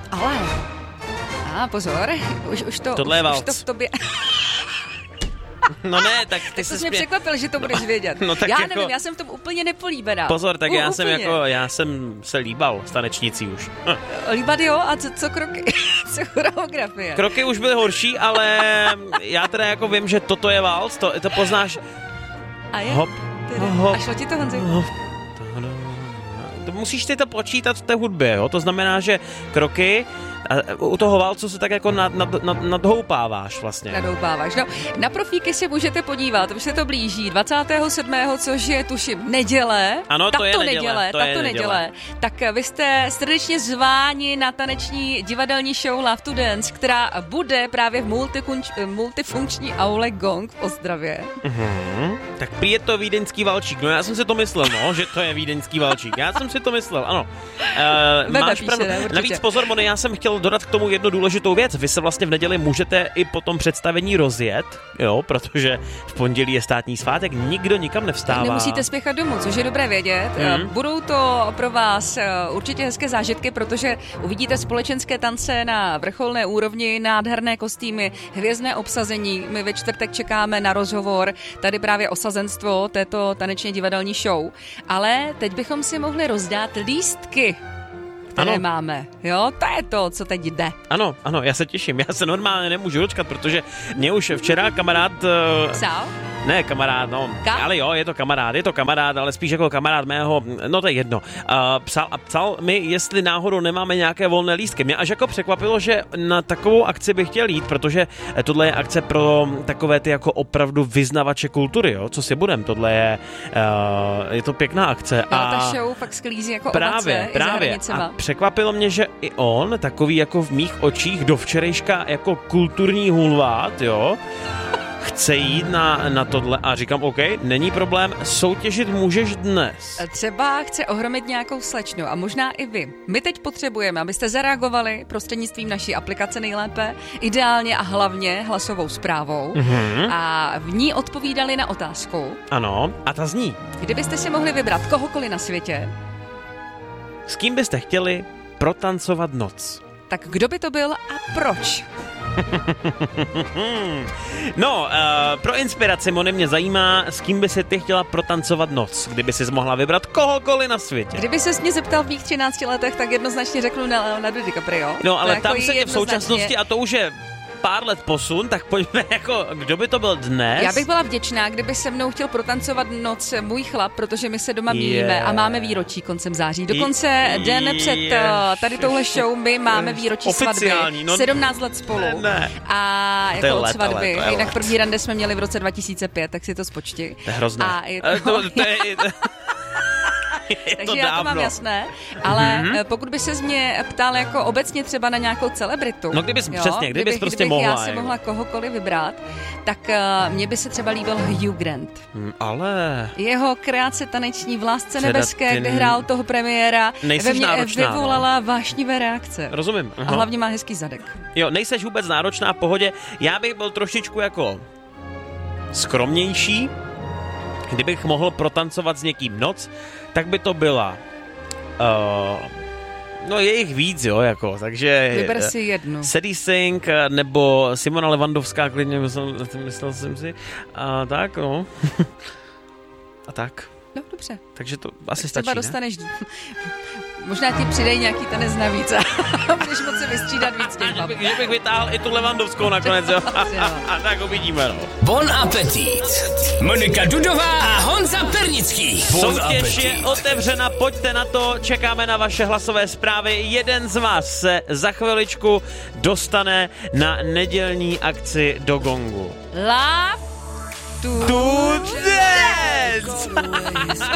Ale. Pozor, už to... Tohle je už valc. to v tobě... No ne, tak ty jsi mě překvapil, že to budeš vědět. No, tak já jako... nevím, já jsem v tom úplně nepolíbená. Pozor, tak já jsem se líbal s tanečnicí už. Líbat jo, a co kroky? Co choreografie? Kroky už byly horší, ale já teda jako vím, že toto je valc, to poznáš. A je? Hop, hop. A šlo ti to, Honzi? To musíš si to počítat v té hudbě, jo? To znamená, že kroky a u toho valcu se tak jako nadhoupáváš vlastně. Nadhoupáváš. No, na profíky si můžete podívat, už se to blíží. 27. což je tuším neděle. Ano, to je neděle. Tak vy jste srdečně zváni na taneční divadelní show Love to Dance, která bude právě v multifunkční aule Gong v Ostravě. Tak prý je to vídeňský valčík. No já jsem si to myslel, že to je vídeňský valčík. Já jsem si to myslel, ano. Máš pravdu. Navíc pozor, Moni, já jsem chtěl dodat k tomu jednu důležitou věc. Vy se vlastně v neděli můžete i po tom představení rozjet, jo, protože v pondělí je státní svátek, nikdo nikam nevstává. Nemusíte spěchat domů, což je dobré vědět. Budou to pro vás určitě hezké zážitky, protože uvidíte společenské tance na vrcholné úrovni, nádherné kostýmy, hvězdné obsazení. My ve čtvrtek čekáme na rozhovor, tady právě osazenstvo této tanečně divadelní show. Ale teď bychom si mohli rozdát lístky, které máme. Jo, to je to, co teď jde. Ano, já se těším. Já se normálně nemůžu dočkat, protože mě už včera kamarád... Psal? Ne, kamarád, ale jo, je to kamarád, ale spíš jako kamarád mého, no to je jedno. Psal mi, jestli náhodou nemáme nějaké volné lístky. Mě až jako překvapilo, že na takovou akci bych chtěl jít, protože tohle je akce pro takové ty jako opravdu vyznavače kultury, jo, co si budem, tohle je to pěkná akce. Jo, ta show fakt sklízí jako právě. A překvapilo mě, že i on, takový jako v mých očích do včerejška jako kulturní hulvát, jo, chce jít na tohle a říkám, OK, není problém, soutěžit můžeš dnes. Třeba chce ohromit nějakou slečnu a možná i vy. My teď potřebujeme, abyste zareagovali prostřednictvím naší aplikace nejlépe, ideálně a hlavně hlasovou zprávou a v ní odpovídali na otázku. Ano, a ta zní. Kdybyste si mohli vybrat kohokoliv na světě, s kým byste chtěli protancovat noc? Tak kdo by to byl a proč? Pro inspiraci, Moni, mě zajímá, s kým by si ty chtěla protancovat noc, kdyby si mohla vybrat kohokoliv na světě. Kdyby ses mě zeptal v mých 13 letech, tak jednoznačně řeknu na Leonardo DiCaprio. No, ale tam se v současnosti, a to už je pár let posun, tak pojďme jako, kdo by to byl dnes? Já bych byla vděčná, kdyby se mnou chtěl protancovat noc můj chlap, protože my se doma mívíme a máme výročí koncem září. Dokonce den před tady touhle show my máme výročí svatby. 17 let spolu. Ne. A jako od svatby. Jinak první rande jsme měli v roce 2005, tak si to spočti. To je hrozné. A je takže já to mám jasné, ale pokud by se z mě ptal jako obecně třeba na nějakou celebritu, no kdybys prostě mohla. Já si mohla kohokoliv vybrat, tak mně by se třeba líbil Hugh Grant. Ale... Jeho kreace taneční v Lásce nebeské, kde hrál toho premiéra, ve mně vyvolala vášnivé reakce. Rozumím. A hlavně má hezký zadek. Jo, nejseš vůbec náročná, v pohodě. Já bych byl trošičku jako skromnější. Kdybych mohl protancovat s někým noc, tak by to byla... je jich víc, jo, jako, takže... Vyber si jednu. Sadie Sink, nebo Simona Levandovská, klidně myslel jsem si. A tak, no. A tak. No, dobře. Takže to asi tak stačí, třeba dostaneš... Možná ti přidej nějaký tanec navíc a budeš moci vystřídat víc těch bab. Že bych vytáhl i tu Levandovskou nakonec, jo. A tak uvidíme, no. Bon appetit. Monika Dudová a Honza Pernický. Soutěž je otevřena, pojďte na to, čekáme na vaše hlasové zprávy. Jeden z vás se za chviličku dostane na nedělní akci do Gongu. Love to dance!